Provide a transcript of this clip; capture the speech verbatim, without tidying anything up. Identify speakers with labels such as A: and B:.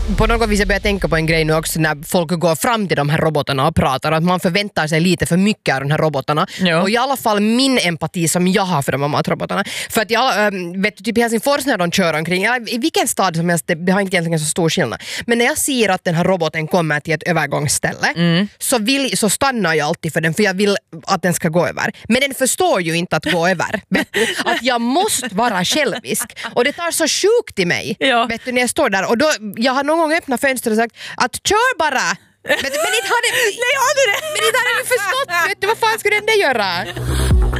A: på något vis jag börjar tänka på en grej nu också när folk går fram till de här robotarna och pratar, att man förväntar sig lite för mycket av de här robotarna. Jo. Och i alla fall min empati som jag har för de här matrobotarna. För att jag äh, vet typ i Helsingfors när de kör omkring, eller i vilken stad som helst, det, det har inte egentligen så stor skillnad. Men när jag ser att den här roboten kommer till ett övergångsställe mm. så, vill, så stannar jag alltid för den, för jag vill att den ska gå över. Men den förstår ju inte att gå över. Vet du? Att jag måste vara självisk. Och det tar så sjukt i mig ja. vet du, när jag står där. Och då, jag har någon gång öppnat fönstret och sagt att kör bara! Men, men inte har det, Nej, har det. Men inte har det förstått. Vet du, vad fan skulle den det göra?